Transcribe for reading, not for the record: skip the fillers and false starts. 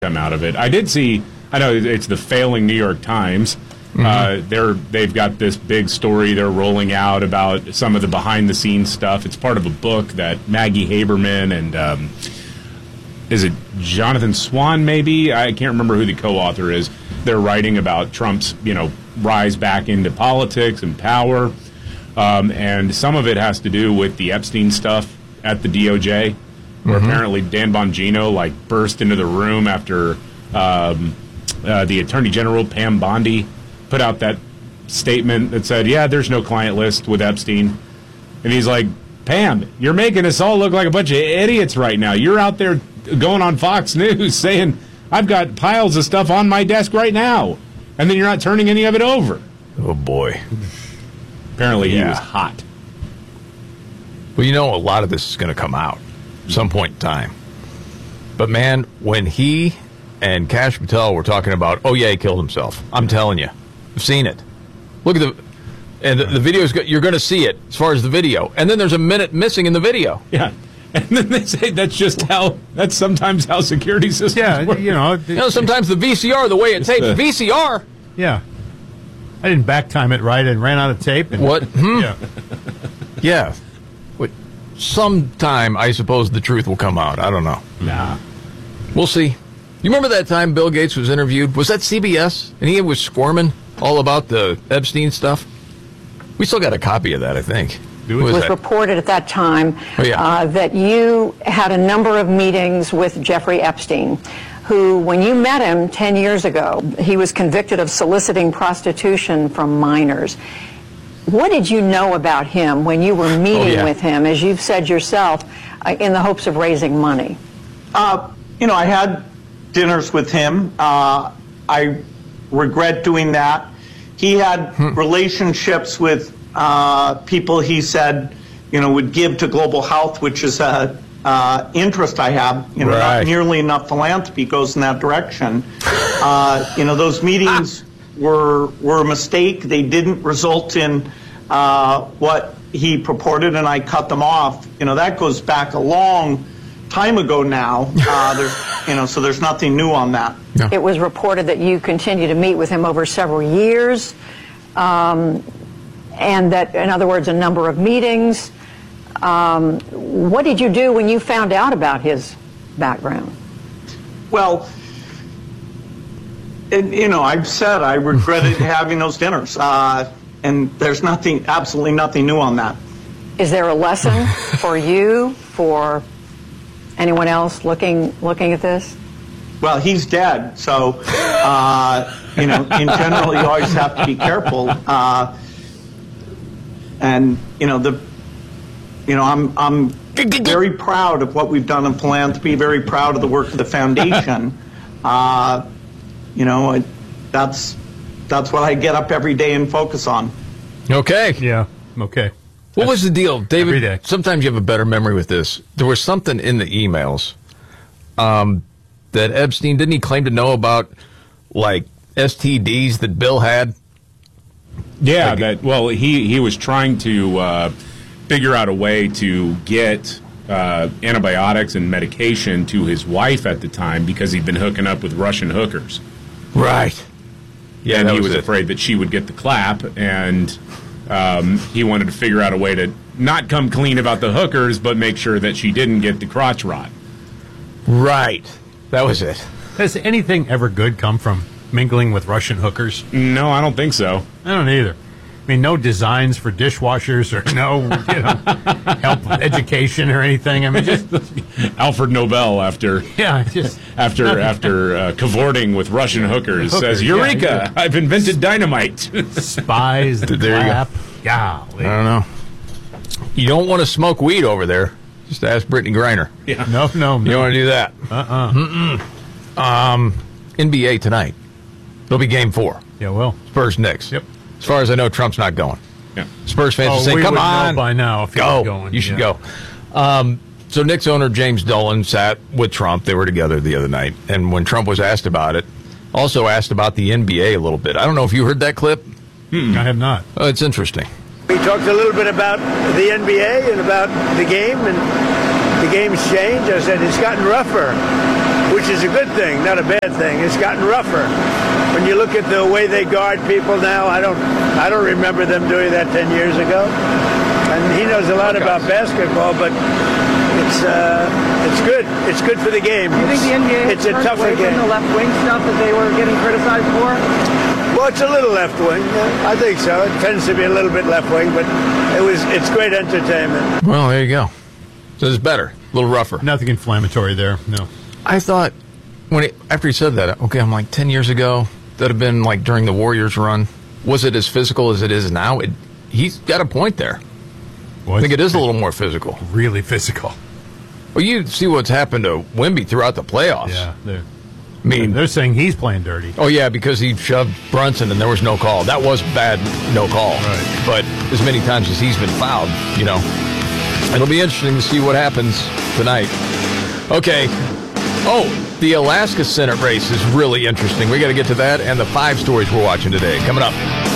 come out of it. I did see, I know it's the failing New York Times. They've got this big story they're rolling out about some of the behind-the-scenes stuff. It's part of a book that Maggie Haberman and is it Jonathan Swan, maybe? I can't remember who the co-author is. They're writing about Trump's, rise back into politics and power. And some of it has to do with the Epstein stuff at the DOJ, where apparently Dan Bongino, burst into the room after the Attorney General, Pam Bondi, put out that statement that said, yeah, there's no client list with Epstein. And he's like, Pam, you're making us all look like a bunch of idiots right now. You're out there going on Fox News saying, I've got piles of stuff on my desk right now. And then you're not turning any of it over. Oh, boy. Apparently he was hot. Well, a lot of this is going to come out at some point in time. But, man, when he and Kash Patel were talking about, oh, yeah, he killed himself. I'm telling you. I've seen it. Look at the video. You're going to see it as far as the video. And then there's a minute missing in the video. Yeah. And then they say that's sometimes how security systems work. Sometimes the VCR, the way it tapes, VCR. Yeah. I didn't back time it right and ran out of tape. What? Yeah. Yeah. Sometime, I suppose, the truth will come out. I don't know. Nah. We'll see. You remember that time Bill Gates was interviewed? Was that CBS? And he was squirming all about the Epstein stuff? We still got a copy of that, I think. It was reported at that time that you had a number of meetings with Jeffrey Epstein, who, when you met him 10 years ago, he was convicted of soliciting prostitution from minors. What did you know about him when you were meeting with him, as you've said yourself, in the hopes of raising money? I had dinners with him. I regret doing that. He had relationships with people he said, would give to global health, which is a interest I have. Not nearly enough philanthropy goes in that direction. Those meetings were a mistake. They didn't result in what he purported, and I cut them off. That goes back a long time ago now. So there's nothing new on that. No. It was reported that you continue to meet with him over several years, and that, in other words, a number of meetings. What did you do when you found out about his background? Well, I've said I regretted having those dinners, and there's absolutely nothing new on that. Is there a lesson for you, for anyone else looking at this? Well, he's dead, so in general, you always have to be careful. I'm very proud of what we've done in philanthropy. Very proud of the work of the foundation. That's what I get up every day and focus on. Okay. Yeah. Okay. What was the deal, David? Sometimes you have a better memory with this. There was something in the emails that Epstein, didn't he claim to know about, STDs that Bill had? Yeah, he was trying to figure out a way to get antibiotics and medication to his wife at the time because he'd been hooking up with Russian hookers. Right. Yeah, and he was afraid that she would get the clap, and he wanted to figure out a way to not come clean about the hookers, but make sure that she didn't get the crotch rot. Right. That was it. Has anything ever good come from mingling with Russian hookers? No, I don't think so. I don't either. I mean, no designs for dishwashers or no help with education or anything. I mean, just Alfred Nobel after cavorting with Russian hookers says, "Eureka! I've invented dynamite." Spies, the clap. Golly. I don't know. You don't want to smoke weed over there. Just ask Brittany Griner. Yeah. No. You don't want to do that. NBA tonight. It'll be Game 4. Yeah, well. Spurs Knicks. Yep. As far as I know, Trump's not going. Yeah. Spurs fans will say, "Come on, by now if go. Going. You should go." So Knicks owner James Dolan sat with Trump. They were together the other night, and when Trump was asked about it, also asked about the NBA a little bit. I don't know if you heard that clip. I have not. Oh, it's interesting. We talked a little bit about the NBA and about the game, and the game's changed. I said it's gotten rougher. Would which is a good thing, not a bad thing. It's gotten rougher. When you look at the way they guard people now, I don't remember them doing that 10 years ago. And he knows a lot about basketball, but it's good. It's good for the game. Do you think the NBA it's a tougher game? The left wing stuff that they were getting criticized for? Well, it's a little left wing. I think so. It tends to be a little bit left wing, but it's great entertainment. Well, there you go. So it's better, a little rougher. Nothing inflammatory there. No. I thought after he said that, okay, I'm like 10 years ago. That'd have been like during the Warriors run. Was it as physical as it is now? He's got a point there. Well, I think it is a little more physical. Really physical. Well, you see what's happened to Wemby throughout the playoffs. Yeah, they're saying he's playing dirty. Oh, yeah, because he shoved Brunson and there was no call. That was bad, no call. Right. But as many times as he's been fouled, it'll be interesting to see what happens tonight. Okay. Oh, the Alaska Senate race is really interesting. We got to get to that and the 5 stories we're watching today. Coming up.